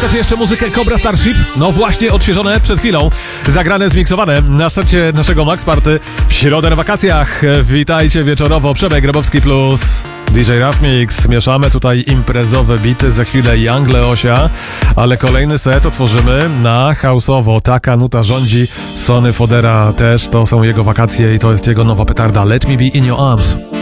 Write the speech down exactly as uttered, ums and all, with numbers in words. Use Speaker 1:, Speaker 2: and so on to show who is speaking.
Speaker 1: też jeszcze muzykę Cobra Starship, no właśnie odświeżone przed chwilą, zagrane, zmiksowane na starcie naszego Max Party w środę na wakacjach. Witajcie wieczorowo, Przemek Grabowski plus D J Rough Mix. Mieszamy tutaj imprezowe bity, za chwilę Young Leosia, ale kolejny set otworzymy na house'owo. Taka nuta rządzi, Sonny Fodera też, to są jego wakacje i to jest jego nowa petarda Let Me Be In Your Arms.